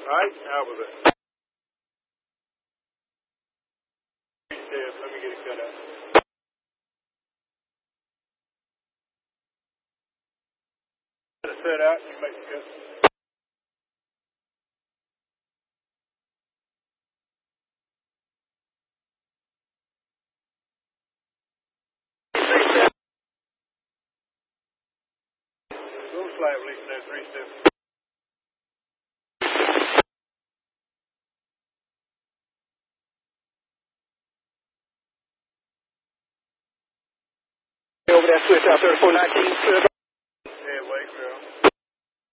Right? How was it? Let me get it cut out. Let it set out and you make it cut. A little slab leak in that 3-step. Over that switch out 3419.